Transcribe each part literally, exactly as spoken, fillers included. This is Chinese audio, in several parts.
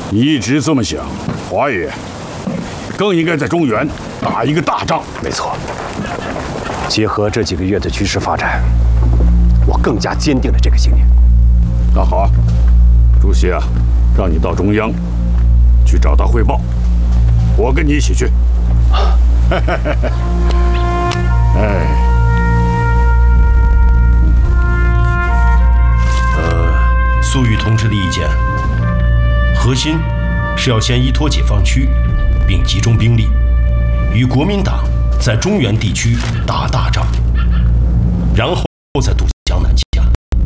你一直这么想，华爷更应该在中原打一个大仗。 没错。结合这几个月的局势发展，我更加坚定了这个信念。 那好啊，主席啊，让你到中央去找他汇报，我跟你一起去。哎， 呃，粟裕同志的意见，核心是要先依托解放区，并集中兵力，与国民党在中原地区打大仗，然后再渡江南下。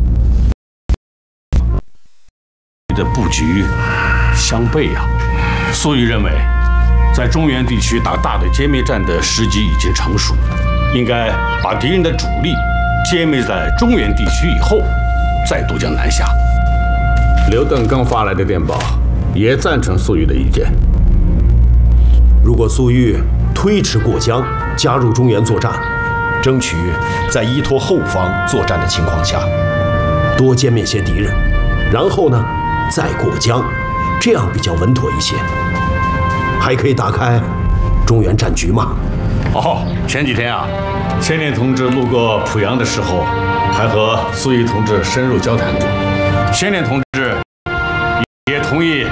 的布局相悖啊！粟裕认为，在中原地区打大的歼灭战的时机已经成熟，应该把敌人的主力歼灭在中原地区以后，再渡江南下。刘邓刚发来的电报也赞成粟裕的意见。 如果粟裕推迟过江，加入中原作战，争取在依托后方作战的情况下，多歼灭些敌人，然后呢，再过江，这样比较稳妥一些，还可以打开中原战局嘛。 哦，前几天啊，先烈同志路过濮阳的时候，还和粟裕同志深入交谈过。先烈同志也同意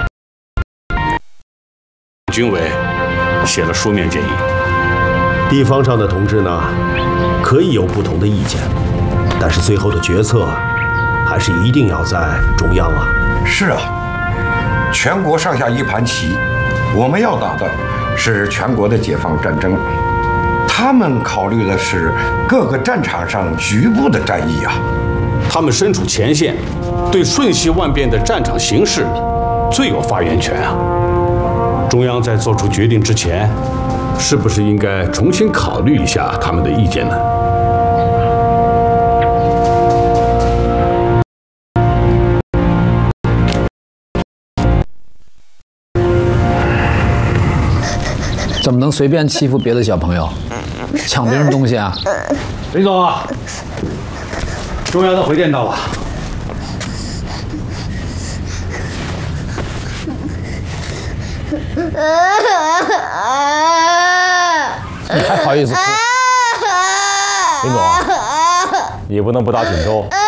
军委写了书面建议。 地方上的同志呢，可以有不同的意见，但是最后的决策还是一定要在中央啊。 是啊，全国上下一盘棋，我们要打的是全国的解放战争，他们考虑的是各个战场上局部的战役啊。 他们身处前线，对瞬息万变的战场形势最有发言权啊。中央在做出决定之前，是不是应该重新考虑一下他们的意见呢？ 怎么能随便欺负别的小朋友，抢别人东西啊？ 李总啊，中央的回电到了。 你还好意思哭？ 林总啊，你不能不打锦州。